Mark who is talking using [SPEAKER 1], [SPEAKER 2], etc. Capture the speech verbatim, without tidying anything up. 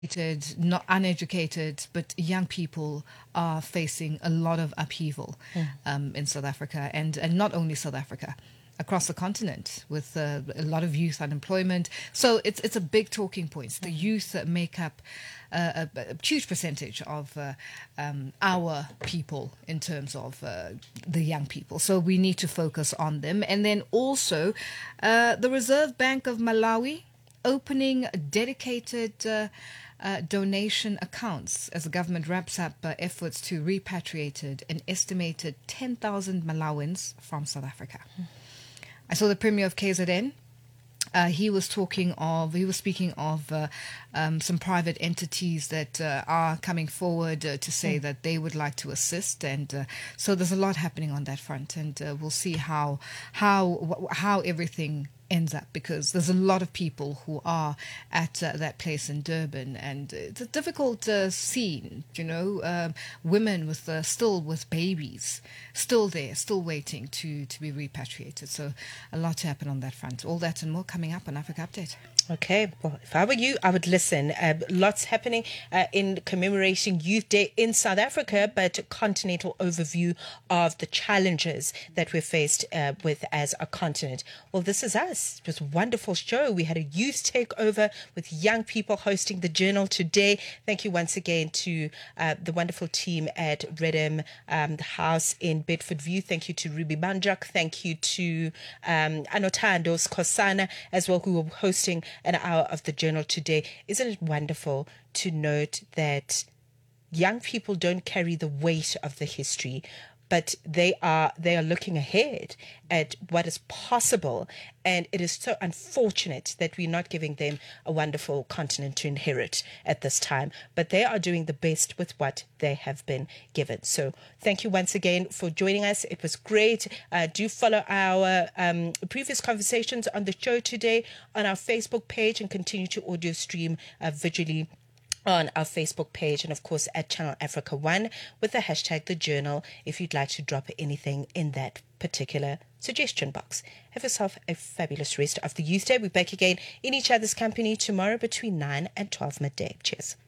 [SPEAKER 1] educated, not uneducated, but young people are facing a lot of upheaval um, in South Africa, and, and not only South Africa, across the continent, with uh, a lot of youth unemployment. So it's it's a big talking point. The youth that make up uh, a, a huge percentage of uh, um, our people in terms of uh, the young people. So we need to focus on them. And then also uh, the Reserve Bank of Malawi opening dedicated uh, uh, donation accounts as the government wraps up uh, efforts to repatriate an estimated ten thousand Malawans from South Africa. I saw the Premier of K Z N. Uh, he was talking of, he was speaking of uh, um, some private entities that uh, are coming forward uh, to say mm. that they would like to assist, and uh, so there's a lot happening on that front, and uh, we'll see how how wh- how everything ends up, because there's a lot of people who are at uh, that place in Durban, and it's a difficult uh, scene, you know, um, women with uh, still with babies, still there, still waiting to, to be repatriated. So a lot to happen on that front. All that and more coming up on Africa Update.
[SPEAKER 2] Okay, well, if I were you, I would listen. Uh, lots happening uh, in commemorating Youth Day in South Africa, but a continental overview of the challenges that we're faced uh, with as a continent. Well, this is us. It was a wonderful show. We had a youth takeover with young people hosting the Journal today. Thank you once again to uh, the wonderful team at Rhythm um, the House in Bedford View. Thank you to Ruby Manjak. Thank you to um, Anotando Skosana as well, who were hosting an hour of the Journal today. Isn't it wonderful to note that young people don't carry the weight of the history, but they are they are looking ahead at what is possible, and it is so unfortunate that we're not giving them a wonderful continent to inherit at this time, but they are doing the best with what they have been given. So thank you once again for joining us. It was great. Uh, do follow our um, previous conversations on the show today on our Facebook page, and continue to audio stream uh, visually on our Facebook page, and of course at Channel Africa One with the hashtag The Journal if you'd like to drop anything in that particular suggestion box. Have yourself a fabulous rest of the Youth Day. We're back again in each other's company tomorrow between nine and twelve midday. Cheers.